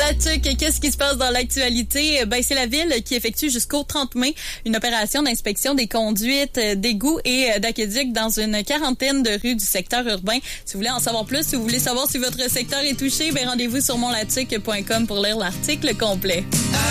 La TUC, qu'est-ce qui se passe dans l'actualité? Ben, c'est la ville qui effectue jusqu'au 30 mai une opération d'inspection des conduites, d'égouts et d'aqueducs dans une quarantaine de rues du secteur urbain. Si vous voulez en savoir plus, si vous voulez savoir si votre secteur est touché, ben rendez-vous sur monlatuc.com pour lire l'article complet.